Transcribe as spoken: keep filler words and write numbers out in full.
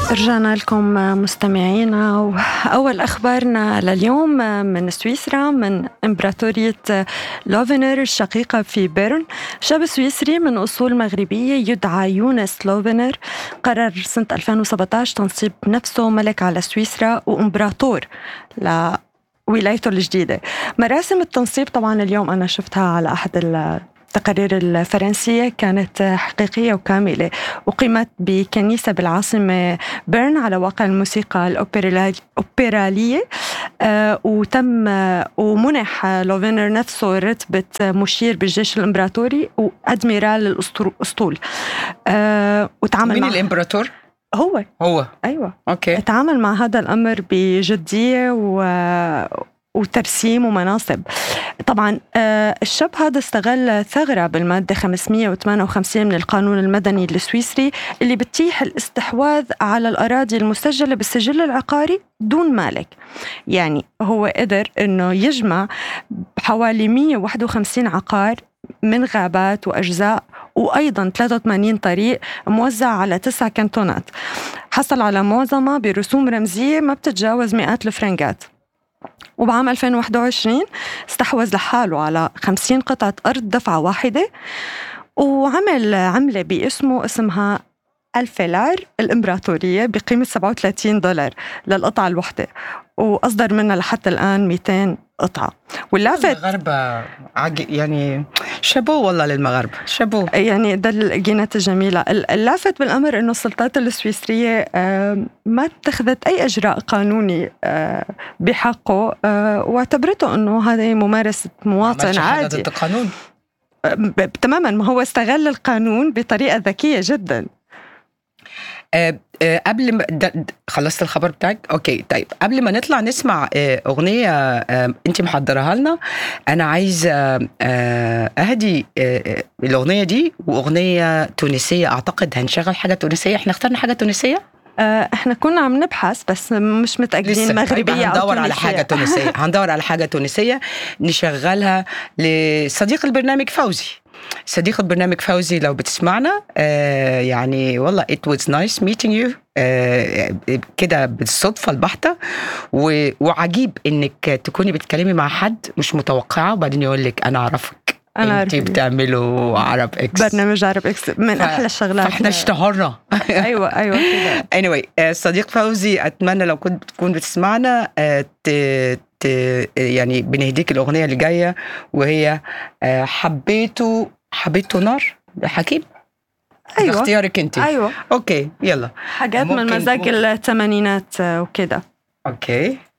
رجعنا لكم مستمعينا، وأول أخبارنا لليوم من سويسرا، من إمبراطورية لوفنر الشقيقة في بيرن. شاب سويسري من أصول مغربية يدعى يونس لوفنر قرر سنة ألفين وسبعة عشر تنصيب نفسه ملك على سويسرا وإمبراطور لولايته الجديدة. مراسم التنصيب طبعا اليوم أنا شفتها على أحد التقارير الفرنسية، كانت حقيقية وكاملة، وقيمت بكنيسة بالعاصمة بيرن على واقع الموسيقى الأوبرالية. آه وتم آه ومنح لوفنر نفسه رتبة مشير بالجيش الإمبراطوري وأدميرال الأسطول. آه وتعامل مين مع الإمبراطور؟ هو هو أيوة أوكي. تعامل مع هذا الأمر بجدية و وترسيم ومناصب. طبعا الشاب هذا استغل ثغرة بالمادة خمسمية وثمانية وخمسين من القانون المدني السويسري اللي بتتيح الاستحواذ على الأراضي المسجلة بالسجل العقاري دون مالك. يعني هو قدر إنه يجمع حوالي مية وواحد وخمسين عقار من غابات وأجزاء، وأيضاً ثلاثة وثمانين طريق موزع على تسع كانتونات. حصل على معظمها برسوم رمزية ما بتتجاوز مئات الفرنكات. وبعام ألفين وواحد وعشرين استحوذ لحاله على خمسين قطعة أرض دفعة واحدة، وعمل عملة باسمه اسمها الفيلار الإمبراطورية بقيمة سبعة وثلاثين دولار للقطعة الوحدة، وأصدر منها لحتى الآن مئتين قطعة. واللافت المغاربة عج... يعني شابو والله للمغاربة، شابو. يعني ده الجينات الجميلة. اللافت بالأمر إنه السلطات السويسرية ما اتخذت أي إجراء قانوني بحقه، واعتبرته إنه هذه ممارسة مواطن عادي. ضد القانون تماما، ما هو استغل القانون بطريقة ذكية جدا. أه أه قبل ما خلصت الخبر بتاعك، اوكي طيب قبل ما نطلع نسمع أه اغنيه أه انت محضرها لنا، انا عايز أه اهدي أه الاغنيه دي، واغنيه تونسيه اعتقد هنشغل حاجه تونسيه. احنا اخترنا حاجه تونسيه، أه احنا كنا عم نبحث بس مش متاكدين مغربيه او هندور على حاجه تونسيه هندور على حاجه تونسيه نشغلها لصديق البرنامج فوزي. صديق البرنامج فوزي لو بتسمعنا، آه يعني والله it was nice meeting you، آه كده بالصدفة البحتة، وعجيب انك تكوني بتكلمي مع حد مش متوقعة وبعدين يقول لك انا اعرفك، انا انتي بتعملوا عرب اكس، برنامج عرب اكس من ف... احلى الشغلات، فاحنا اشتهرنا. ايوه ايوه كده. anyway آه صديق فوزي، اتمنى لو كنت تكون بتسمعنا آه ت... ت... يعني بنهديك الاغنية اللي جاية، وهي آه حبيته حبيته نار حكيم. أيوة. اختيارك انت. ايوه اوكي يلا، حاجات من مزاج الثمانينات وكده. اوكي